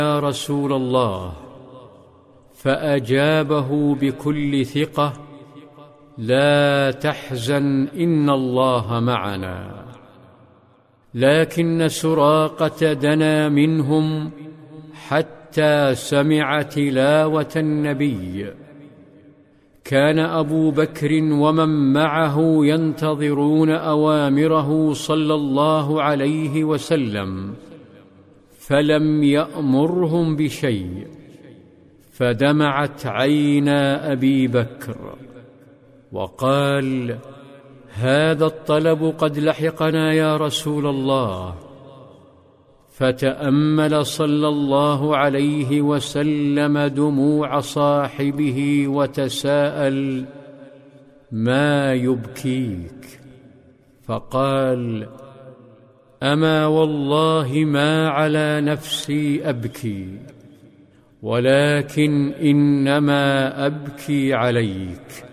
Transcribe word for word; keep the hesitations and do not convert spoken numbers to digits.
يا رسول الله، فأجابه بكل ثقة: لا تحزن، إن الله معنا. لكن سراقة دنا منهم حتى سمع تلاوة النبي. كان أبو بكر ومن معه ينتظرون أوامره صلى الله عليه وسلم، فلم يأمرهم بشيء، فدمعت عينا أبي بكر وقال: هذا الطلب قد لحقنا يا رسول الله. فتأمل صلى الله عليه وسلم دموع صاحبه وتساءل: ما يبكيك؟ فقال: أما والله ما على نفسي أبكي، ولكن إنما أبكي عليك.